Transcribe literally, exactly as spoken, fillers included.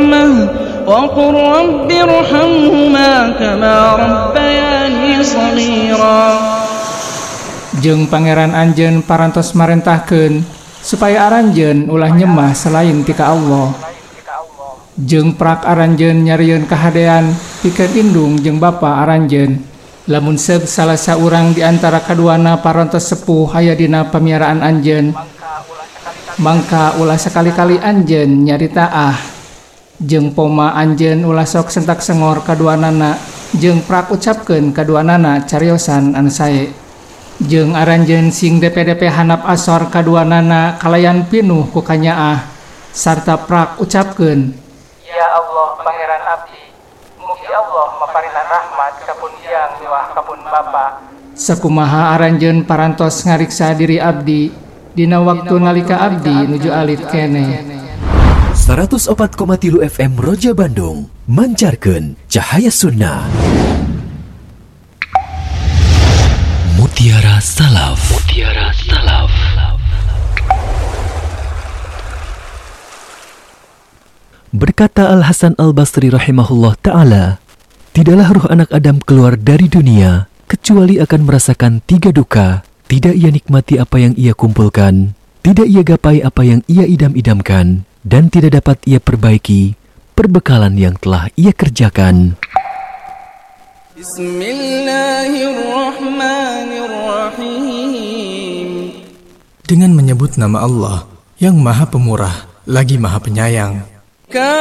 رحمة وقل رب ارحمهما كما ربياني صغيرا. Jeung Pangeran Anjeun parantos marentahkeun supaya aranjeun ulah nyembah selain ti ka Allah. Jeung prak aranjeun nyarieun kahadean pikeun indung jeung bapa aranjeun. Lamun seub salah saurang di antara kaduana parantos sepuh aya dina pamiaraan anjeun, mangka ulah sakali-kali anjeun nyarita ah. Jeung poma anjeun ulah sok sentak sengor kaduanana jeung prak ucapkeun kaduanana cariosan anu sae. Jeung aranjeun sing D P D P handap asor kaduanana kalayan pinuh ku kanyaah sarta prak ucapkeun, Ya Allah Pangeran Abdi, mugi Allah maparinan rahmat kapun Hyang miwah kapun Bapa. Sakumaha aranjeun parantos ngariksa diri abdi dina waktu nalika abdi nuju alit kene. seratus opat koma tilu F M Roja Bandung mancarkeun cahaya sunnah. Mutiara Salaf. Mutiara Salaf. Berkata Al-Hasan Al-Basri rahimahullah ta'ala, tidaklah ruh anak Adam keluar dari dunia kecuali akan merasakan tiga duka. Tidak ia nikmati apa yang ia kumpulkan, tidak ia gapai apa yang ia idam-idamkan, dan tidak dapat ia perbaiki perbekalan yang telah ia kerjakan. Bismillahirrahmanirrahim. Dengan menyebut nama Allah yang Maha Pemurah lagi Maha Penyayang.